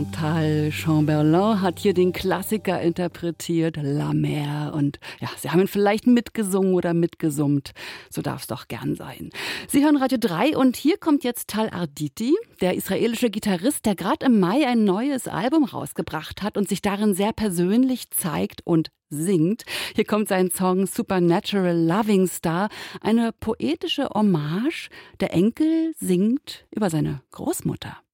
Chantal Chamberlain hat hier den Klassiker interpretiert, La Mer. Und ja, Sie haben ihn vielleicht mitgesungen oder mitgesummt. So darf es doch gern sein. Sie hören Radio 3 und hier kommt jetzt Tal Arditi, der israelische Gitarrist, der gerade im Mai ein neues Album rausgebracht hat und sich darin sehr persönlich zeigt und singt. Hier kommt sein Song Supernatural Loving Star, eine poetische Hommage. Der Enkel singt über seine Großmutter.